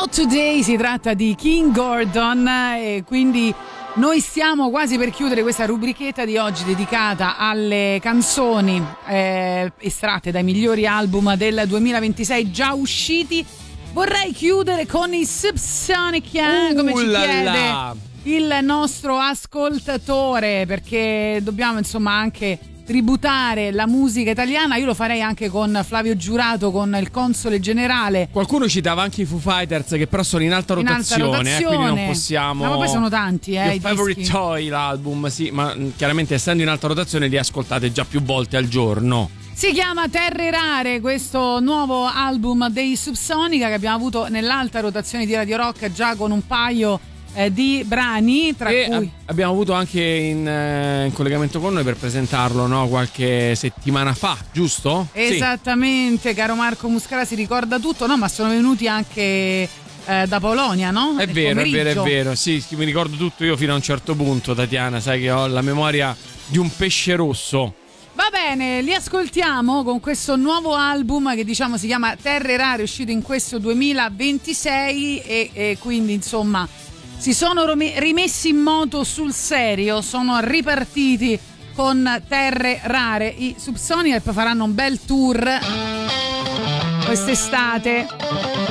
Not Today, si tratta di King Gordon, e quindi noi stiamo quasi per chiudere questa rubrichetta di oggi dedicata alle canzoni estratte dai migliori album del 2026 già usciti. Vorrei chiudere con i Subsonic, come ci chiede il nostro ascoltatore, perché dobbiamo insomma anche tributare la musica italiana. Io lo farei anche con Flavio Giurato, con il console generale. Qualcuno citava anche i Foo Fighters, che però sono in alta rotazione, quindi non possiamo. Ma poi sono tanti, Your Favorite Toy, l'album, sì, ma chiaramente essendo in alta rotazione li ascoltate già più volte al giorno. Si chiama Terre Rare, questo nuovo album dei Subsonica che abbiamo avuto nell'alta rotazione di Radio Rock già con un paio di brani, tra cui abbiamo avuto anche in collegamento con noi per presentarlo, no? Qualche settimana fa, giusto? Esattamente, sì. Caro Marco Muscara si ricorda tutto, no? Ma sono venuti anche da Polonia, no? È vero, sì, mi ricordo tutto io fino a un certo punto, Tatiana, sai che ho la memoria di un pesce rosso. Va bene, li ascoltiamo con questo nuovo album che diciamo si chiama Terre Rare, uscito in questo 2026 e quindi insomma si sono rimessi in moto sul serio, sono ripartiti con Terre Rare. I Subsonica faranno un bel tour quest'estate